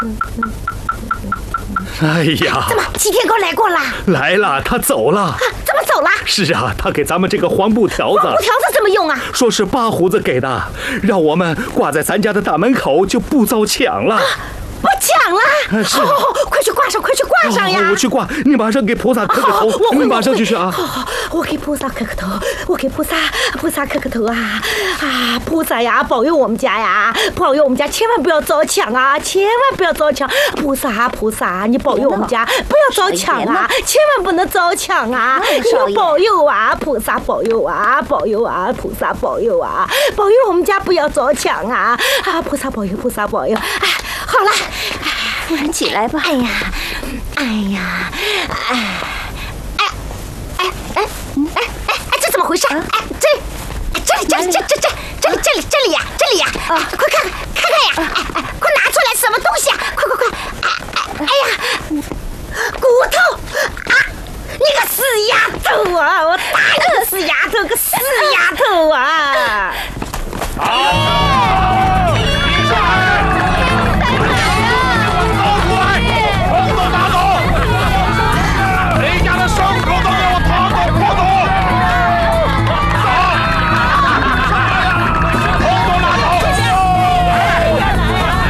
哎呀， 怎么齐天哥来过了？ 来了，他走了。 怎么走了？ 是啊，他给咱们这个黄布条子。 黄布条子怎么用啊？ 说是八胡子给的，让我们挂在咱家的大门口，就不遭抢了。 不抢了？ 是。 快去挂上，快去挂上呀！ 我去挂，你马上给菩萨磕个头。你马上就去啊！ 好，我给菩萨磕个头，我给菩萨磕个头啊！菩萨呀，保佑我们家呀，保佑我们家，千万不要遭抢啊！千万不要遭抢！菩萨，你保佑我们家，不要遭抢啊！千万不能遭抢啊！你要保佑啊！菩萨保佑啊！保佑啊！菩萨保佑啊！保佑我们家不要遭抢啊！菩萨保佑，菩萨保佑！好了， 夫人起来吧。 这怎么回事？这里呀！快看呀！快拿出来，什么东西啊？快！骨头啊！你个死丫头啊！我打你个死丫头，个死